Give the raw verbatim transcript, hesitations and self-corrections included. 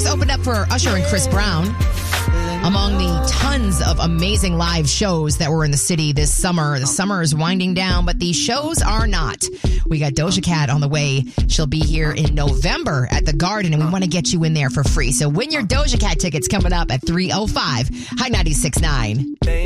course, opened up for Usher and Chris Brown. Among the tons of amazing live shows that were in the city this summer. The summer is winding down, but the shows are not. We got Doja Cat on the way. She'll be here in November at the Garden, and we want to get you in there for free. So win your Doja Cat tickets coming up at three oh five. High ninety-six point nine.